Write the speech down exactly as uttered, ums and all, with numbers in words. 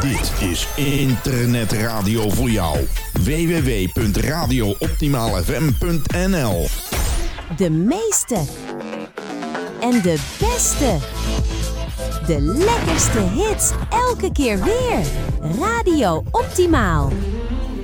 Dit is internetradio voor jou. w w w punt radio optimaal f m punt n l. De meeste en de beste. De lekkerste hits elke keer weer. Radio Optimaal.